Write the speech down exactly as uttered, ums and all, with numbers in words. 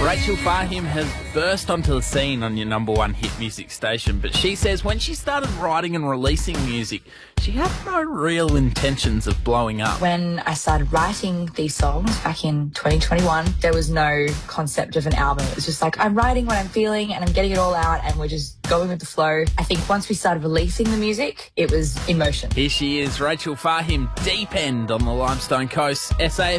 Rachel Fahim has burst onto the scene on your number one hit music station, but she says when she started writing and releasing music, she had no real intentions of blowing up. When I started writing these songs back in twenty twenty-one, there was no concept of an album. It was just like, I'm writing what I'm feeling and I'm getting it all out and we're just going with the flow. I think once we started releasing the music, it was in motion. Here she is, Rachel Fahim, Deep End on the Limestone Coast, S A